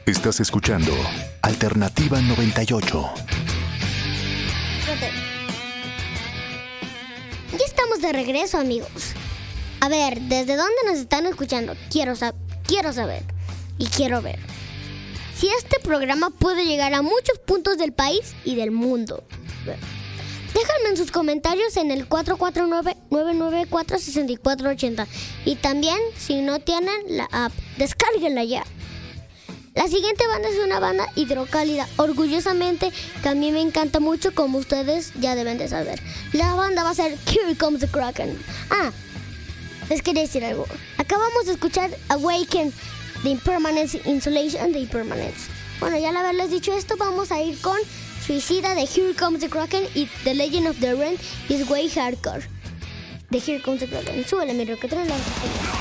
Estás escuchando Alternativa 98. Ya estamos de regreso, amigos. A ver, ¿desde dónde nos están escuchando? Quiero saber y quiero ver si este programa puede llegar a muchos puntos del país y del mundo. Déjenme en sus comentarios en el 449-994-6480. Y también, si no tienen la app, descárguenla ya. La siguiente banda es una banda hidrocálida, orgullosamente, que a mí me encanta mucho, como ustedes ya deben de saber. La banda va a ser Here Comes the Kraken. Les quería decir algo. Acabamos de escuchar Awaken, The Impermanence, Insulation, The Impermanence. Bueno, ya al haberles dicho esto, vamos a ir con Suicida de Here Comes the Kraken y The Legend of the Ren is Way Hardcore de Here Comes the Kraken. Súbele, mi roquetero.